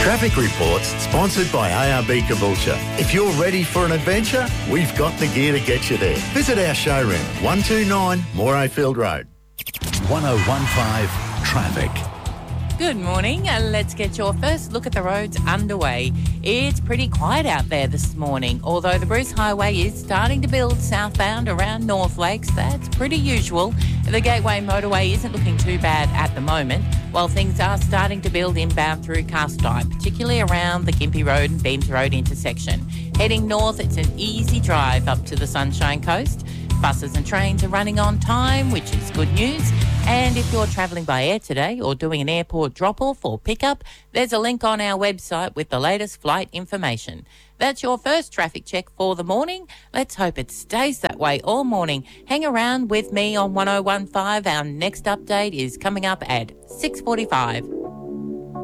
Traffic Reports, sponsored by ARB Caboolture. If you're ready for an adventure, we've got the gear to get you there. Visit our showroom, 129 Morayfield Road. 1015 Traffic. Good morning. Let's get your first look at the roads underway. It's pretty quiet out there this morning, although the Bruce Highway is starting to build southbound around North Lakes. That's pretty usual. The Gateway Motorway isn't looking too bad at the moment, while things are starting to build inbound through Castine, particularly around the Gympie Road and Beams Road intersection. Heading north, it's an easy drive up to the Sunshine Coast. Buses and trains are running on time, which is good news. And if you're travelling by air today or doing an airport drop-off or pick-up, there's a link on our website with the latest flight information. That's your first traffic check for the morning. Let's hope it stays that way all morning. Hang around with me on 1015. Our next update is coming up at 6:45.